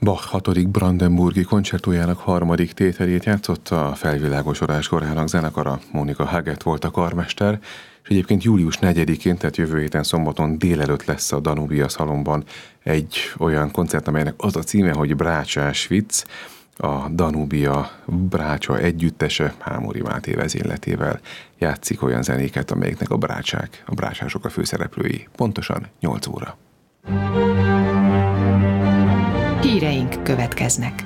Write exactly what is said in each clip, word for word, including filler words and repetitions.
Bach hatodik brandenburgi koncertójának harmadik tételét játszotta a Felvilágosodás Korának zenekara. Mónika Haggett volt a karmester, és egyébként július negyedikén, tehát jövő héten szombaton délelőtt lesz a Danubia Szalonban egy olyan koncert, amelynek az a címe, hogy Brácsás vicc. A Danubia Brácsa együttese Hámori Máté vezényletével játszik olyan zenéket, amelyeknek a brácsák, a brácsások a főszereplői. Pontosan nyolc óra. Híreink következnek.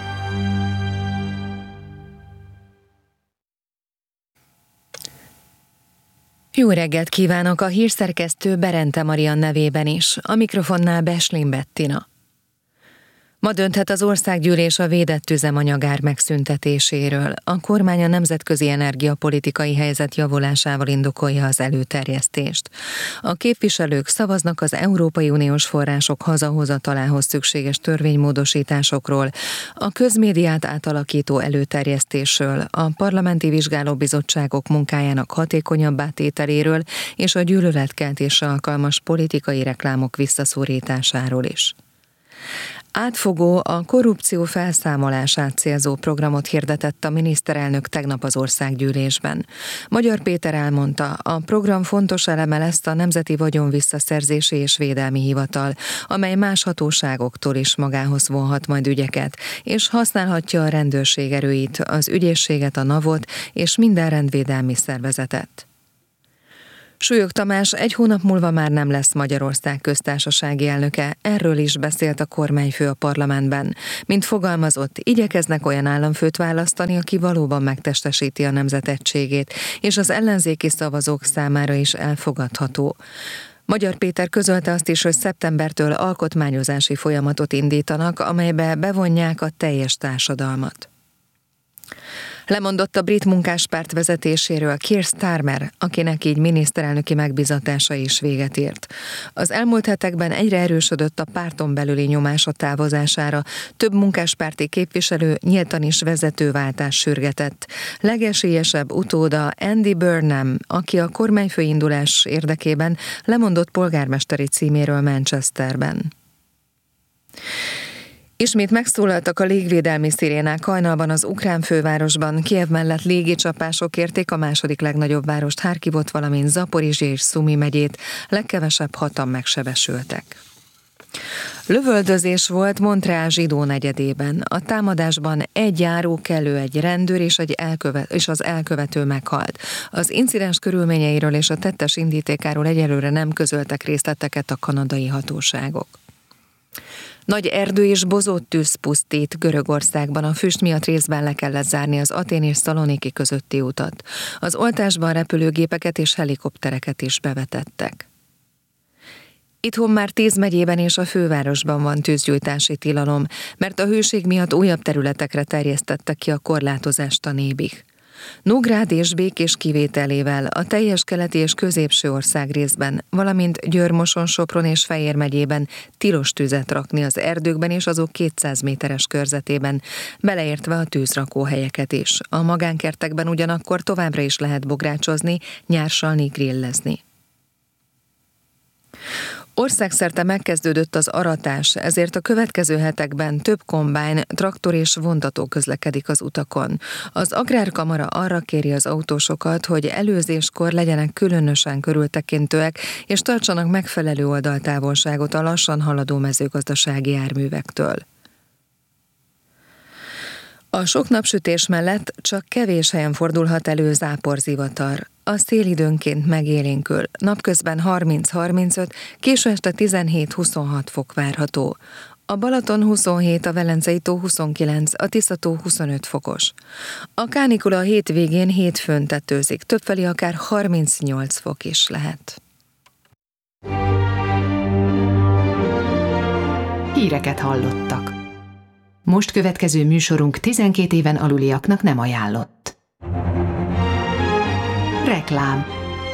Jó reggelt kívánok a hírszerkesztő Berente Marian nevében is, a mikrofonnál Beslin Bettina. Ma dönthet az országgyűlés a védett üzemanyagár megszüntetéséről. A kormány a nemzetközi energiapolitikai helyzet javulásával indokolja az előterjesztést. A képviselők szavaznak az Európai Uniós források hazahozatalához szükséges törvénymódosításokról, a közmédiát átalakító előterjesztésről, a parlamenti vizsgálóbizottságok munkájának hatékonyabbá tételéről és a gyűlöletkeltésre alkalmas politikai reklámok visszaszorításáról is. Átfogó, a korrupció felszámolását célzó programot hirdetett a miniszterelnök tegnap az országgyűlésben. Magyar Péter elmondta, a program fontos eleme lesz a Nemzeti Vagyonvisszaszerzési és Védelmi Hivatal, amely más hatóságoktól is magához vonhat majd ügyeket, és használhatja a rendőrség erőit, az ügyészséget, a navot és minden rendvédelmi szervezetet. Súlyog Tamás egy hónap múlva már nem lesz Magyarország köztársasági elnöke, erről is beszélt a kormányfő a parlamentben. Mint fogalmazott, igyekeznek olyan államfőt választani, aki valóban megtestesíti a nemzet egységét, és az ellenzéki szavazók számára is elfogadható. Magyar Péter közölte azt is, hogy szeptembertől alkotmányozási folyamatot indítanak, amelybe bevonják a teljes társadalmat. Lemondott a brit munkáspárt vezetéséről Keir Starmer, akinek így miniszterelnöki megbízatása is véget ért. Az elmúlt hetekben egyre erősödött a párton belüli nyomás a távozására, több munkáspárti képviselő nyíltan is vezetőváltás sürgetett. Legesélyesebb utóda Andy Burnham, aki a kormányfőindulás érdekében lemondott polgármesteri címéről Manchesterben. Ismét megszólaltak a légvédelmi szirénák hajnalban az ukrán fővárosban, Kijev mellett légicsapások érték a második legnagyobb várost, Harkivot, valamint Zaporizsja és Szumi megyét, legkevesebb hatan megsebesültek. Lövöldözés volt Montreal zsidó negyedében. A támadásban egy járókelő, egy rendőr és, egy elkövet, és az elkövető meghalt. Az incidens körülményeiről és a tettes indítékáról egyelőre nem közöltek részleteket a kanadai hatóságok. Nagy erdő és bozott tűz pusztít Görögországban, a füst miatt részben le kellett zárni az Atén és Szaloniki közötti utat. Az oltásban repülőgépeket és helikoptereket is bevetettek. Itthon már tíz megyében és a fővárosban van tűzgyújtási tilalom, mert a hőség miatt újabb területekre terjesztettek ki a korlátozást a nébig. Nógrád és Békés kivételével a teljes keleti és középső országrészben, valamint Győr-Moson, Sopron és Fejér megyében tilos tüzet rakni az erdőkben és azok kétszáz méteres körzetében, beleértve a tűzrakóhelyeket is. A magánkertekben ugyanakkor továbbra is lehet bográcsozni, nyársalni, grillezni. Országszerte megkezdődött az aratás, ezért a következő hetekben több kombájn, traktor és vontató közlekedik az utakon. Az Agrárkamara arra kéri az autósokat, hogy előzéskor legyenek különösen körültekintőek, és tartsanak megfelelő oldaltávolságot a lassan haladó mezőgazdasági járművektől. A sok napsütés mellett csak kevés helyen fordulhat elő záporzivatar. A szél időnként megélénkül, napközben harminc-harmincöt, késő este tizenhét-huszonhat fok várható. A Balaton huszonhét, a Velencei tó huszonkilenc, a Tisza-tó huszonöt fokos. A kánikula a hétvégén hétfőn tetőzik, többfelé akár harmincnyolc fok is lehet. Híreket hallottak. Most következő műsorunk tizenkét éven aluliaknak nem ajánlott. Reklám.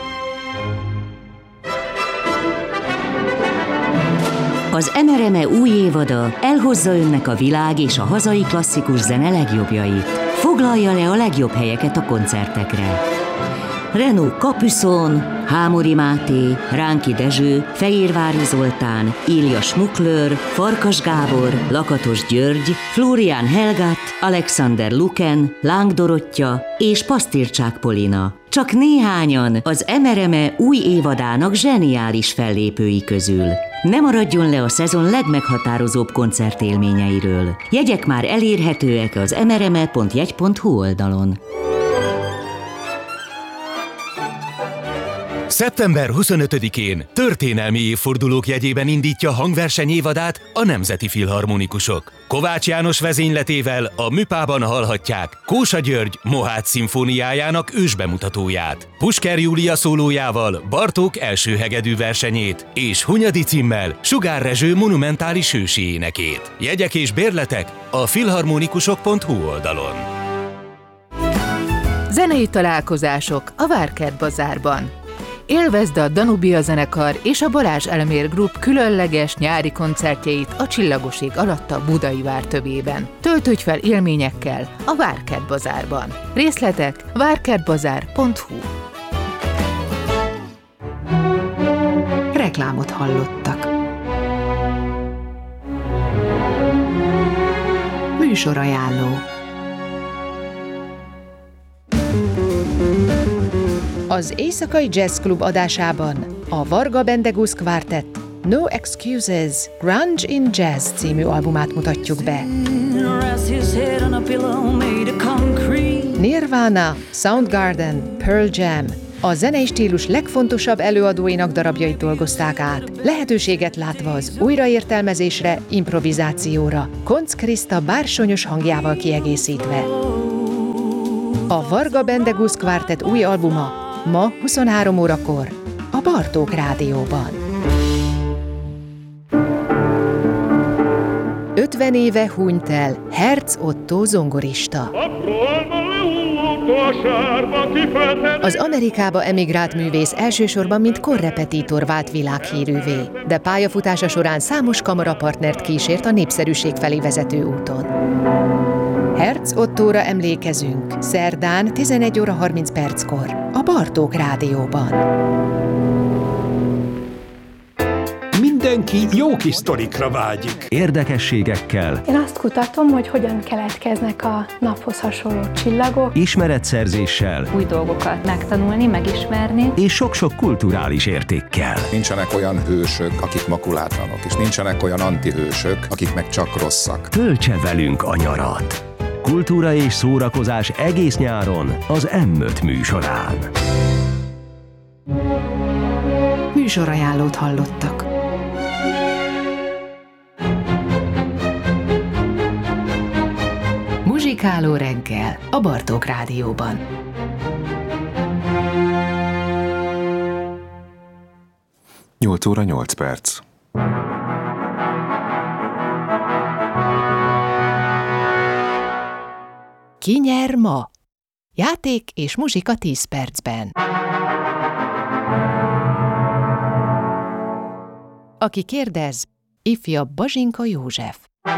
Az em er em e új évada elhozza önnek a világ és a hazai klasszikus zene legjobbjait. Foglalja le a legjobb helyeket a koncertekre. Renaud Capuszon, Hámori Máté, Ránki Dezső, Fejérvári Zoltán, Ilja Smuklőr, Farkas Gábor, Lakatos György, Flórián Helgát, Alexander Luken, Láng Dorottya és Pasztircsák Polina. Csak néhányan az em er em e új évadának zseniális fellépői közül. Ne maradjon le a szezon legmeghatározóbb koncertélményeiről. Jegyek már elérhetőek az em er em e pont jegy pont hu oldalon. szeptember huszonötödikén történelmi évfordulók jegyében indítja hangverseny évadát a Nemzeti Filharmonikusok. Kovács János vezényletével a Műpában hallhatják Kósa György Mohács szimfóniájának ősbemutatóját, Pusker Júlia szólójával Bartók első hegedű versenyét, és Hunyadi címmel Sugár Rezső monumentális ősi énekét. Jegyek és bérletek a filharmonikusok pont hu oldalon. Zenei találkozások a Várkert Bazárban. Élvezd a Danubia zenekar és a Balázs Elmér Group különleges nyári koncertjeit a Csillagos ég alatt a Budai vár tövében. Töltődj fel élményekkel a Várkert Bazárban. Részletek várkertbazár pont hu. Reklámot hallottak. Műsorajánló. Az Éjszakai Jazz Club adásában a Varga Bendegusz Quartet No Excuses, Grunge in Jazz című albumát mutatjuk be. Nirvana, Soundgarden, Pearl Jam, a zenei stílus legfontosabb előadóinak darabjait dolgozták át, lehetőséget látva az újraértelmezésre, improvizációra, Koncz Kriszta bársonyos hangjával kiegészítve. A Varga Bendegusz Quartet új albuma ma huszonhárom órakor a Bartók Rádióban. ötven éve hunyt el Herz Otto zongorista. Az Amerikába emigrált művész elsősorban mint korrepetitor vált világhírűvé, de pályafutása során számos kamarapartnert kísért a népszerűség felé vezető úton. Herz Ottóra emlékezünk szerdán tizenegy óra harminc perckor a Bartók Rádióban. Mindenki jó kis sztorikra vágyik. Érdekességekkel. Én azt kutatom, hogy hogyan keletkeznek a naphoz hasonló csillagok. Ismeretszerzéssel. Új dolgokat megtanulni, megismerni. És sok-sok kulturális értékkel. Nincsenek olyan hősök, akik makulátlanok, és nincsenek olyan antihősök, akik meg csak rosszak. Töltse velünk a nyarat. Kultúra és szórakozás egész nyáron az em öt műsorán. Műsorajánlót hallottak. Muzsikáló reggel a Bartók Rádióban. nyolc óra nyolc perc. Ki nyer ma? Játék és muzsika tíz percben. Aki kérdez, ifjabb Bazsinka József.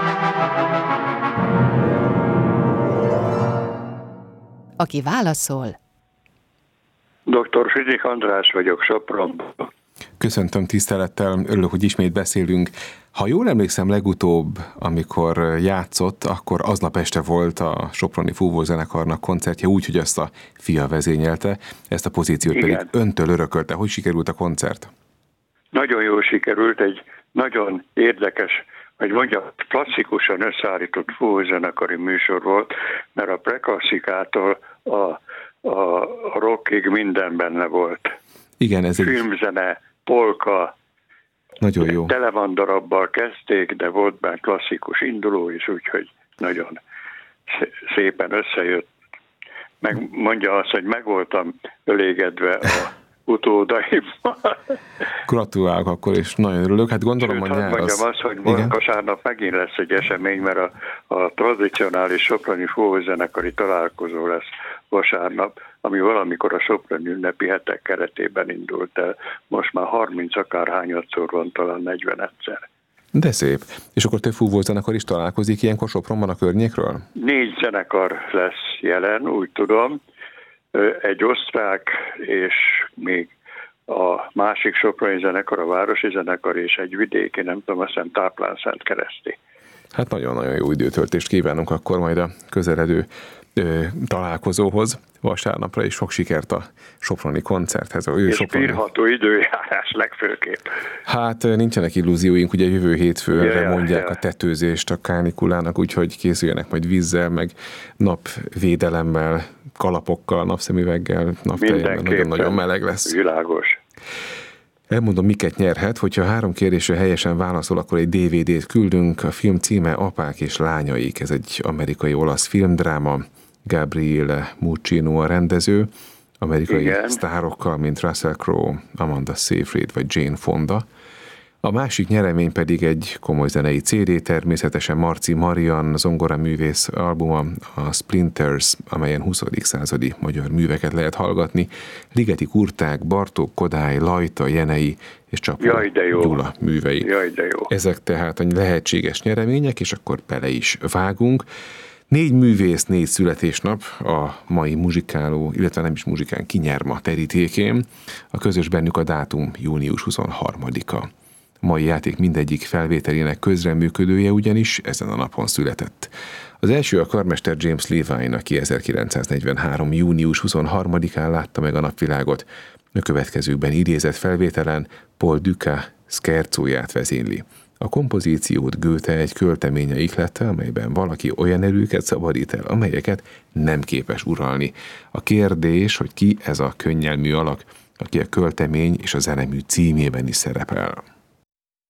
Aki válaszol, doktor Frigyik András vagyok, Sopronból. Köszöntöm tisztelettel, örülök, hogy ismét beszélünk. Ha jól emlékszem, legutóbb, amikor játszott, akkor aznap este volt a Soproni Fúvózenekarnak koncertje, úgyhogy azt a fia vezényelte, ezt a pozíciót Igen. pedig öntől örökölte. Hogy sikerült a koncert? Nagyon jól sikerült, egy nagyon érdekes, hogy mondjam, klasszikusan összeállított fúvózenekari műsor volt, mert a preklasszikától a, a, a rockig minden benne volt. Igen, ez egy... Filmzene, polka, nagyon jó. Tele van darabbal kezdték, de volt benne klasszikus induló is, úgyhogy nagyon szépen összejött. Meg mondja azt, hogy meg voltam ölégedve a utódaimmal. Gratulálok akkor, és nagyon örülök. Hát gondolom, Sőt, a nyár mondjam az... azt, hogy vasárnap megint lesz egy esemény, mert a, a tradicionális soproni fúvózenekari találkozó lesz vasárnap, ami valamikor a soproni ünnepi hetek keretében indult el. Most már harminc akárhányadszor van, talán negyvenedszer. De szép. És akkor több fúvózenekar is találkozik ilyenkor Sopronban a környékről? Négy zenekar lesz jelen, úgy tudom. egy osztrák, és még a másik soproni zenekar, a városi zenekar, és egy vidéki, nem tudom, azt hiszem Táplán-Szent Kereszti. Hát nagyon-nagyon jó időtöltést kívánunk akkor majd a közeledő ö, találkozóhoz. Vasárnapra is sok sikert a soproni koncerthez. A ő és soproni... bírható időjárás legfőképp. Hát nincsenek illúzióink, ugye jövő hétfőre ja, mondják ja. a tetőzést a kánikulának, úgyhogy készüljenek majd vízzel, meg napvédelemmel, kalapokkal, napszemüveggel, napteljében, nagyon-nagyon meleg lesz. Világos. Elmondom, miket nyerhet, hogyha három kérdésre helyesen válaszol, akkor egy dé vé dét küldünk. A film címe Apák és lányaik, ez egy amerikai-olasz filmdráma, Gabriele Muccino a rendező, amerikai Igen. sztárokkal, mint Russell Crowe, Amanda Seyfried vagy Jane Fonda. A másik nyeremény pedig egy komoly zenei cé dé, természetesen Marci Marian zongoraművész albuma, a Splinters, amelyen huszadik századi magyar műveket lehet hallgatni, Ligeti Kurták, Bartók Kodály, Lajta, Jenei és Csapó Gyula művei. Jaj, de jó. Ezek tehát a lehetséges nyeremények, és akkor bele is vágunk. Négy művész, négy születésnap a mai muzsikáló, illetve nem is muzsikán, ki nyer ma terítékén. A közös bennük a dátum június huszonharmadika. A mai játék mindegyik felvételének közreműködője ugyanis ezen a napon született. Az első a karmester James Levine, aki ezerkilencszáznegyvenhárom. június huszonharmadikán látta meg a napvilágot. A következőkben idézett felvételen Paul Dukas Scherzóját vezényli. A kompozíciót Goethe egy költeménye ihlette, amelyben valaki olyan erőket szabadít el, amelyeket nem képes uralni. A kérdés, hogy ki ez a könnyelmű alak, aki a költemény és a zenemű címében is szerepel.